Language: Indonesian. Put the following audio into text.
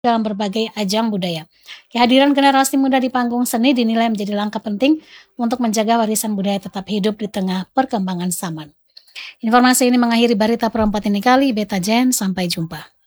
dalam berbagai ajang budaya. Kehadiran generasi muda di panggung seni dinilai menjadi langkah penting untuk menjaga warisan budaya tetap hidup di tengah perkembangan zaman. Informasi ini mengakhiri berita perempat ini kali. Beta Jen, sampai jumpa.